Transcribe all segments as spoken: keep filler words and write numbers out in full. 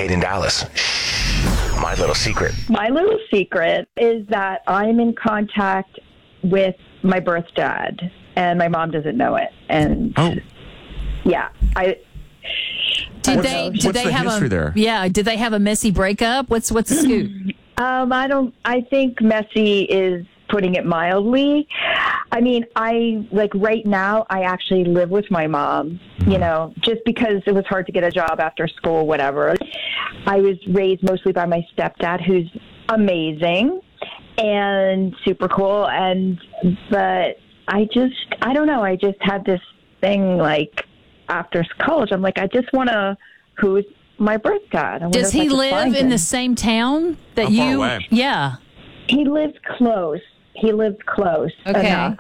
Kate in Dallas. My little secret. My little secret is that I'm in contact with my birth dad, and my mom doesn't know it. And oh, yeah, I. Did I they? know. Did What's they the have history a? there? Yeah. Did they have a messy breakup? What's What's the scoop? Um, I don't. I think messy is putting it mildly. I mean, I like right now. I actually live with my mom. You know, just because it was hard to get a job after school, whatever. I was raised mostly by my stepdad, who's amazing and super cool. And but I just, I don't know. I just had this thing like after college. I'm like, I just want to. Who's my birth dad? I wonder Does if I he could live find in him. the same town that How far you? away? Yeah. He lives close. He lives close Okay. enough,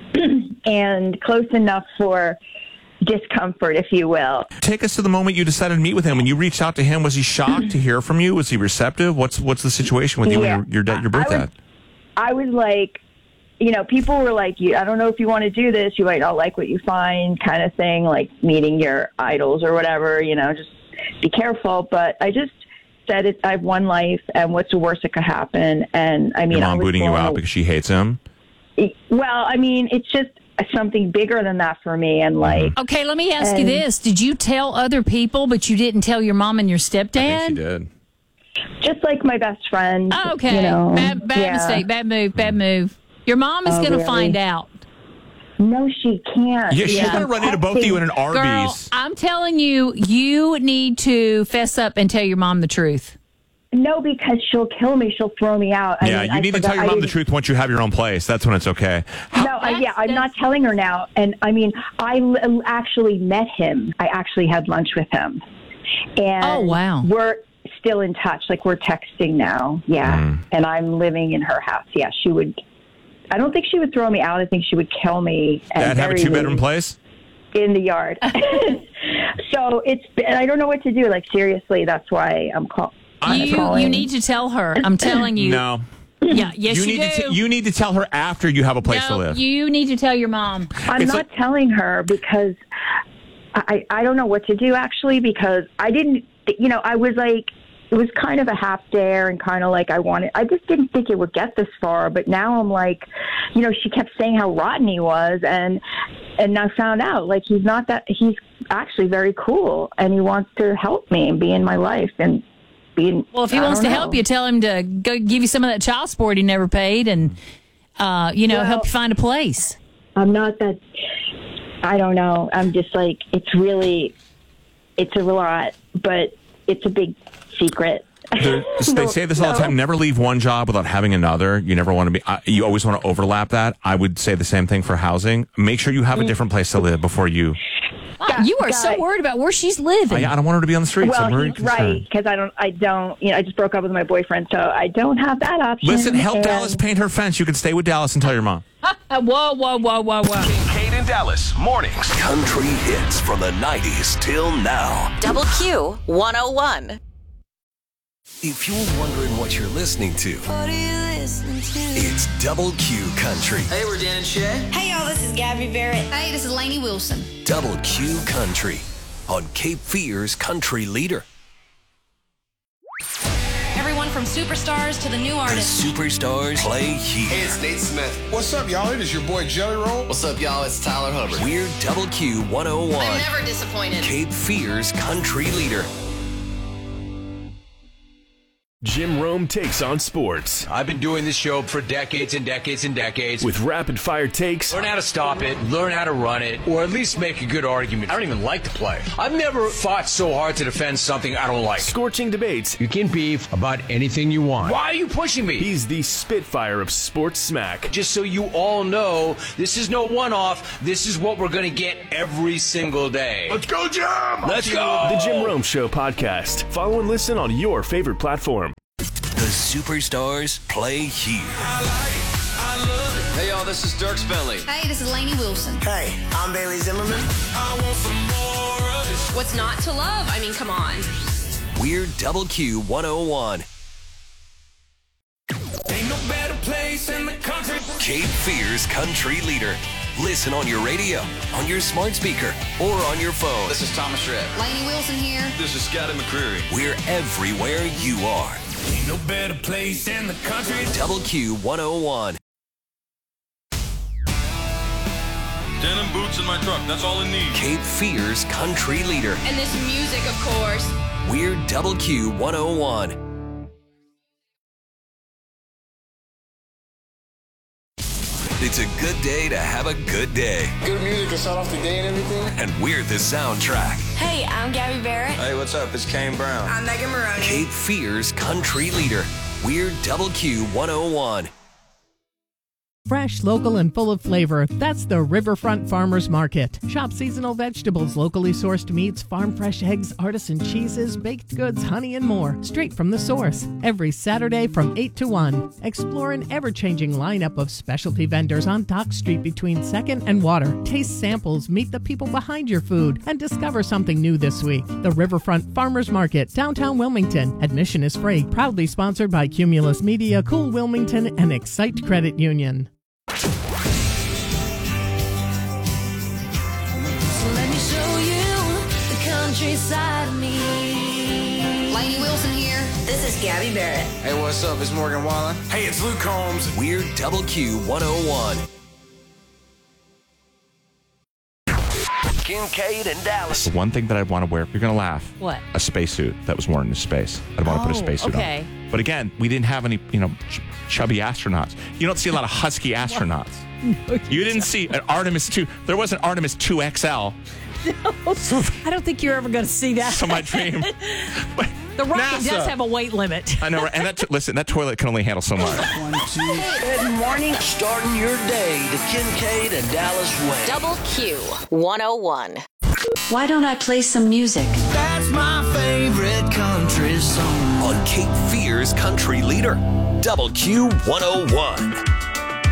and close enough for discomfort, if you will. Take us to the moment you decided to meet with him. When you reached out to him, was he shocked to hear from you? Was he receptive? What's What's the situation with you Yeah. and your your, dad, your birth I was- dad? I was like, you know, people were like, "You, I don't know if you want to do this. You might not like what you find," kind of thing, like meeting your idols or whatever. You know, just be careful. But I just said, it, I have one life, and what's the worst that could happen? And I mean, Your I mom was booting you born- out because she hates him? Well, I mean, it's just something bigger than that for me, and like. Okay. Let me ask you And- this: did you tell other people, but you didn't tell your mom and your stepdad? I think she did. Just like my best friend. Oh, okay. You know, bad bad yeah. mistake. Bad move. Bad move. Your mom is Oh, going to really? find out. No, she can't. Yeah, she's Yeah. going to run into both of you in an Girl, Arby's. I'm telling you, you need to fess up and tell your mom the truth. No, because she'll kill me. She'll throw me out. I Yeah, mean, you I need to forgot- tell your I mom the didn't- truth once you have your own place. That's when it's okay. No, I, yeah, I'm not telling her now. And I mean, I l- actually met him. I actually had lunch with him. And Oh, wow. we're still in touch. Like, we're texting now. Yeah. Mm. And I'm living in her house. Yeah, she would. I don't think she would throw me out. I think she would kill me. And Dad have a bury two bedroom me place? in the yard. So it's, and I don't know what to do. Like, seriously, that's why I'm call, I'm You calling. you need to tell her. I'm telling you. No. Yeah. Yes, you, you need do. to t- you need to tell her after you have a place no, to live. you need to tell your mom. I'm It's not like- telling her because I, I don't know what to do, actually, because I didn't, you know, I was like, it was kind of a half dare and kind of like I wanted, I just didn't think it would get this far. But now I'm like, you know, she kept saying how rotten he was. And, and I found out like he's not that, he's actually very cool and he wants to help me and be in my life and be. Well, if he I wants to don't help know. you, tell him to go give you some of that child support he never paid, and uh, you know, Well- help you find a place. I'm not that, I don't know. I'm just like, it's really, it's a lot, but it's a big secret. They're- they No, say this all the no. time. Never leave one job without having another. You never want to be. Uh, you always want to overlap that. I would say the same thing for housing. Make sure you have a different place to live before you. Wow, you are so Guy- worried about where she's living. I, I don't want her to be on the streets. I'm Well, very he's right concerned. because I don't, I don't, you know, I just broke up with my boyfriend, so I don't have that option. Listen, help and- Dallas paint her fence. You can stay with Dallas and tell your mom. Uh, whoa, whoa, whoa, whoa, whoa. Kate in Dallas, mornings. Country hits from the nineties till now. Double Q one oh one. If you're wondering what you're listening to, What are you listening to? it's Double Q Country. Hey, we're Dan and Shay. Hey y'all, this is Gabby Barrett. Hey, this is Lainey Wilson. Double Q Country on Cape Fear's Country Leader. Everyone from superstars to the new The artists. superstars play here. Hey, it's Nate Smith. What's up, y'all? It is your boy Jelly Roll. What's up, y'all? It's Tyler Hubbard. We're Double Q one oh one, I'm never disappointed. Cape Fear's Country Leader. Jim Rome takes on sports I've been doing this show for decades and decades and decades. with rapid fire takes, Learn how to stop it, learn how to run it, or at least make a good argument. I don't even like to play. I've never fought so hard to defend something I don't like. scorching debates. You can beef about anything you want. Why are you pushing me? He's the Spitfire of sports smack. Just so you all know, this is no one-off. This is what we're going to get every single day. Let's go, Jim! Let's go! The Jim Rome Show podcast. Follow and listen on your favorite platform. The superstars play here. Hey, y'all, this is Dirk Bentley. Hey, this is Lainey Wilson. Hey, I'm Bailey Zimmerman. What's not to love? I mean, come on. We're Double Q one oh one. Ain't no better place in the country. Cape Fear's Country Leader. Listen on your radio, on your smart speaker, or on your phone. This is Thomas Rhett. Lainey Wilson here. This is Scotty McCreery. We're everywhere you are. Ain't no better place in the country. Double Q one oh one. Denim boots in my truck. That's all it needs. Cape Fear's country leader. And this music, of course. We're Double Q one oh one. It's a good day to have a good day. Good music to start off the day and everything. And we're the soundtrack. Hey, I'm Gabby Barrett. Hey, what's up? It's Kane Brown. I'm Megan Maroney. Cape Fear's country leader. We're Double Q one oh one. Fresh, local, and full of flavor. That's the Riverfront Farmers Market. Shop seasonal vegetables, locally sourced meats, farm fresh eggs, artisan cheeses, baked goods, honey, and more. Straight from the source. Every Saturday from eight to one. Explore an ever-changing lineup of specialty vendors on Dock Street between second and Water. Taste samples, meet the people behind your food, and discover something new this week. The Riverfront Farmers Market, downtown Wilmington. Admission is free. Proudly sponsored by Cumulus Media, Cool Wilmington, and Excite Credit Union. Let me show you the countryside of me. Lainey Wilson here. This is Gabby Barrett. Hey, what's up? It's Morgan Wallen. Hey, it's Luke Combs. We're Double Q one oh one. Kincaid and Dallas. The one thing that I'd want to wear, you're going to laugh. What? A spacesuit that was worn in space. I'd want to put a Oh, spacesuit okay. on. But again, we didn't have any, you know, ch- chubby astronauts. You don't see a lot of husky astronauts. No, you, You didn't see an Artemis two. There was an Artemis two X L. No, I don't think you're ever going to see that. So my dream. The rocket NASA. does have a weight limit. I know, right? And that, t- listen, that toilet can only handle so much. Good morning. Starting your day, the Kincaid and Dallas way. Double Q one oh one. Why don't I play some music? That's my favorite country song. On Cape Fear's country leader, Double Q one oh one.